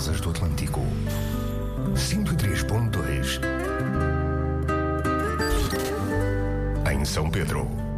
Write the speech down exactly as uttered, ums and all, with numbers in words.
Vozes do Atlântico. cento e três ponto dois em São Pedro.